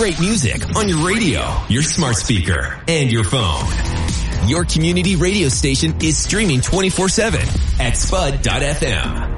great music on your radio, your smart speaker, and your phone. Your community radio station is streaming 24/7 at spud.fm.